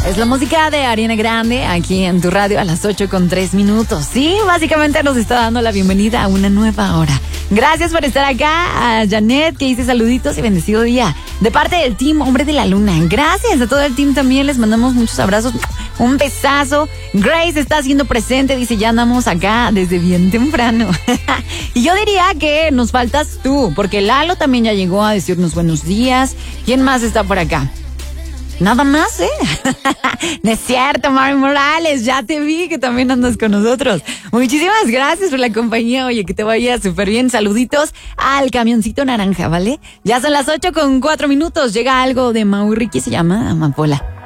Es la música de Ariana Grande aquí en tu radio a las 8:03. Sí, básicamente nos está dando la bienvenida a una nueva hora. Gracias por estar acá. A Janet, que dice saluditos y bendecido día. De parte del team Hombre de la Luna. Gracias a todo el team también. Les mandamos muchos abrazos. Un besazo. Grace está haciendo presente. Dice, ya andamos acá desde bien temprano. Y yo diría que nos faltas tú, porque Lalo también ya llegó a decirnos buenos días. ¿Quién más está por acá? Nada más, ¿eh? No es cierto, Mari Morales, ya te vi que también andas con nosotros. Muchísimas gracias por la compañía. Oye, que te vaya súper bien. Saluditos al camioncito naranja, ¿vale? Ya son las 8:04. Llega algo de Mauri que se llama Amapola.